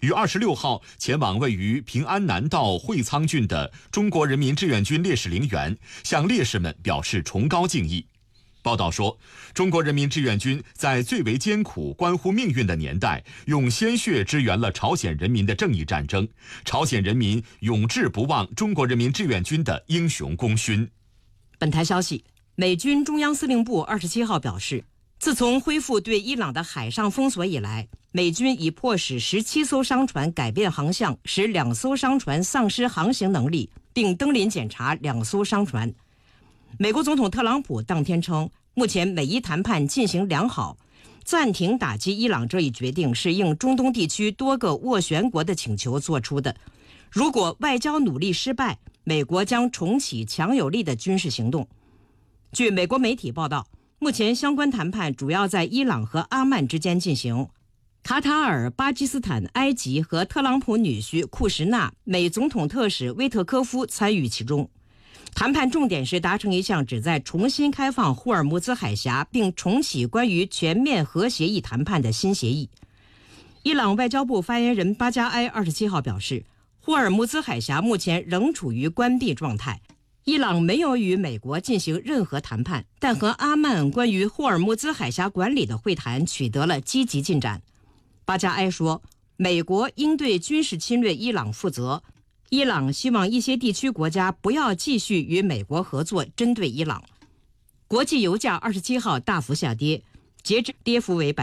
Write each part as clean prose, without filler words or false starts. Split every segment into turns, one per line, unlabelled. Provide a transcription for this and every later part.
于26号前往位于平安南道会仓郡的中国人民志愿军烈士陵园，向烈士们表示崇高敬意。报道说，中国人民志愿军在最为艰苦、关乎命运的年代，用鲜血支援了朝鲜人民的正义战争，朝鲜人民永志不忘中国人民志愿军的英雄功勋。
本台消息，美军中央司令部27号表示，自从恢复对伊朗的海上封锁以来，美军已迫使17艘商船改变航向，使2艘商船丧失航行能力，并登临检查2艘商船。美国总统特朗普当天称，目前美伊谈判进行良好，暂停打击伊朗这一决定是应中东地区多个斡旋国的请求做出的。如果外交努力失败，美国将重启强有力的军事行动。据美国媒体报道，目前相关谈判主要在伊朗和阿曼之间进行。卡塔尔、巴基斯坦、埃及和特朗普女婿库什纳、美总统特使威特科夫参与其中。谈判重点是达成一项旨在重新开放霍尔木兹海峡并重启关于全面核协议谈判的新协议。伊朗外交部发言人巴加埃27号表示，霍尔木兹海峡目前仍处于关闭状态。伊朗没有与美国进行任何谈判，但和阿曼关于霍尔木兹海峡管理的会谈取得了积极进展。巴加埃说，美国应对军事侵略伊朗负责，伊朗希望一些地区国家不要继续与美国合作针对伊朗。国际油价27号大幅下跌，截至跌幅为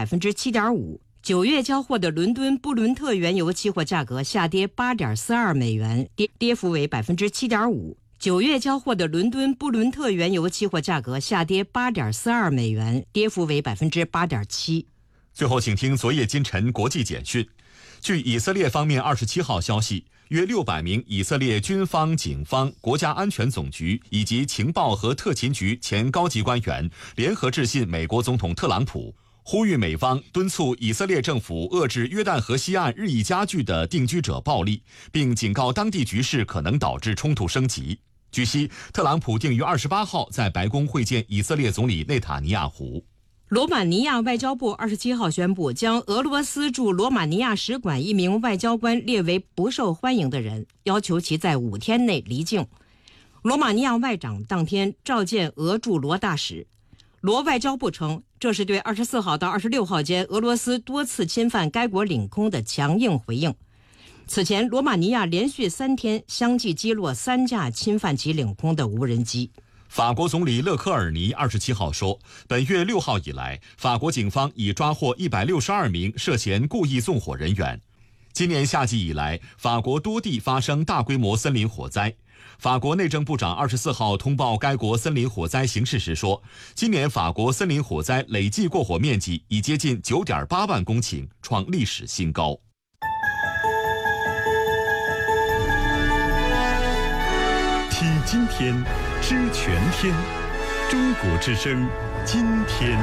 7.5%。9月交货的伦敦布伦特原油期货价格下跌 8.42 美元，跌幅为 7.5%。9月交货的伦敦布伦特原油期货价格下跌 8.42 美元，跌幅为 8.7%。
最后，请听昨夜今晨国际简讯。据以色列方面27号消息，约600名以色列军方、警方、国家安全总局以及情报和特勤局前高级官员联合致信美国总统特朗普，呼吁美方敦促以色列政府遏制约旦河西岸日益加剧的定居者暴力，并警告当地局势可能导致冲突升级。据悉，特朗普定于28号在白宫会见以色列总理内塔尼亚胡。
罗马尼亚外交部27号宣布，将俄罗斯驻罗马尼亚使馆一名外交官列为不受欢迎的人，要求其在5天内离境。罗马尼亚外长当天召见俄驻罗大使。罗外交部称，这是对24号到26号间俄罗斯多次侵犯该国领空的强硬回应。此前，罗马尼亚连续3天相继击落3架侵犯其领空的无人机。
法国总理勒科尔尼27号说，本月6号以来，法国警方已抓获162名涉嫌故意纵火人员。今年夏季以来，法国多地发生大规模森林火灾。法国内政部长24号通报该国森林火灾形势时说，今年法国森林火灾累计过火面积已接近9.8万公顷，创历史新高。
听今天，知全天，中国之声，今天。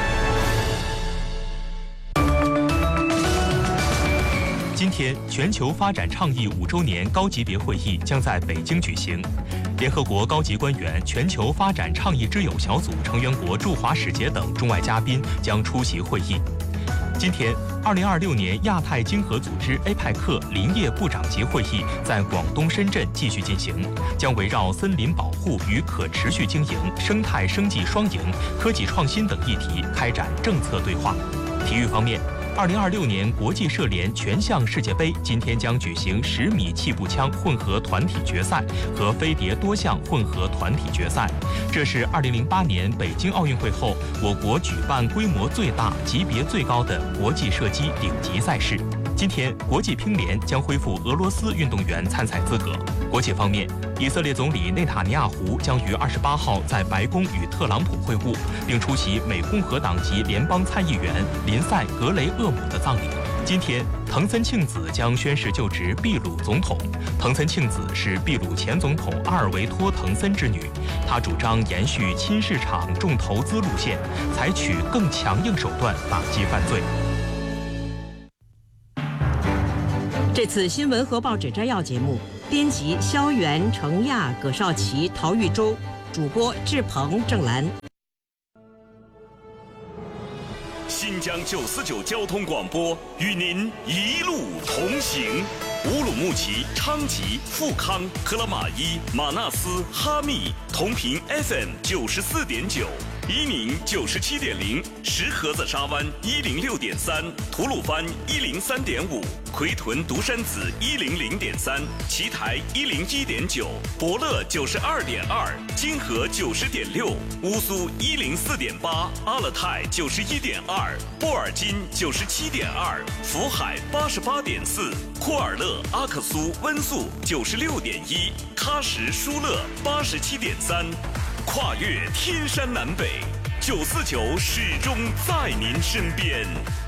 今天，全球发展倡议5周年高级别会议将在北京举行。联合国高级官员、全球发展倡议之友小组成员国驻华使节等中外嘉宾将出席会议。今天，2026年亚太经合组织 APEC 林业部长级会议在广东深圳继续进行，将围绕森林保护与可持续经营、生态生计双赢、科技创新等议题开展政策对话。体育方面，2026年国际射联全项世界杯今天将举行10米气步枪混合团体决赛和飞碟多项混合团体决赛。这是2008年北京奥运会后我国举办规模最大、级别最高的国际射击顶级赛事。今天，国际乒联将恢复俄罗斯运动员参赛资格。国际方面，以色列总理内塔尼亚胡将于28号在白宫与特朗普会晤，并出席美共和党籍联邦参议员林赛·格雷厄姆的葬礼。今天，藤森庆子将宣誓就职秘鲁总统。藤森庆子是秘鲁前总统阿尔维托·藤森之女，她主张延续亲市场重投资路线，采取更强硬手段打击犯罪。
这次新闻和报纸摘要节目，编辑肖元、程亚、葛少奇、陶玉洲，主播志鹏、郑兰。
新
江949交通广播与您一路同行。乌鲁木齐、昌吉、富康、克拉玛依、马纳斯、哈密同频 FM 94.9。伊宁97.0，石河子沙湾106.3，吐鲁番103.5，奎屯独山子100.3，奇台101.9，博乐92.2，金河90.6，乌苏104.8，阿勒泰91.2，布尔津97.2，福海88.4，库尔勒、阿克苏、温宿96.1，喀什、舒勒87.3。跨越天山南北，949始终在您身边。